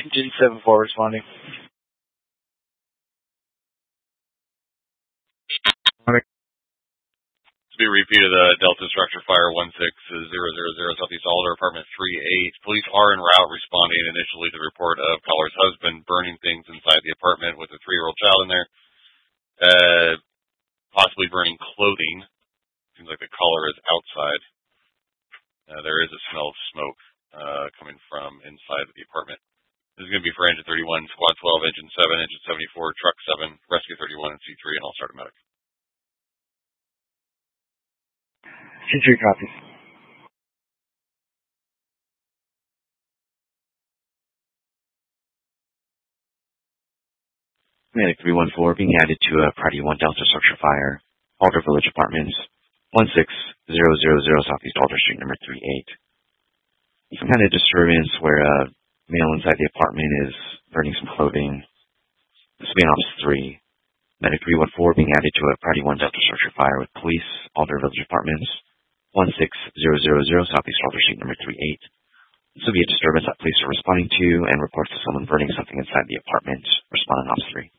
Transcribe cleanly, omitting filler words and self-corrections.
Engine 7-4 responding. To be repeat of the Delta structure fire 16000 Southeast Alder, apartment 38. Police are en route responding initially to the report of caller's husband burning things inside the apartment with a 3-year-old child in there. Possibly burning clothing. Seems like the caller is outside. There is a smell of smoke coming from inside of the apartment. This is going to be for Engine 31, Squad 12, Engine 7, Engine 74, Truck 7, Rescue 31, and C3, and I'll start a medic. C3 copies. Medic 314 being added to a Priority 1 Delta structure fire, Alder Village Apartments, 16000 Southeast Alder Street, number 38. Some kind of disturbance where a male inside the apartment is burning some clothing. This will be an Ops 3. Medic 314 being added to a Priority 1 Delta structure fire with police, Alder Village Apartments, 16000 Southeast Alder Street, number 38. This will be a disturbance that police are responding to and reports to someone burning something inside the apartment. Respond on Ops 3.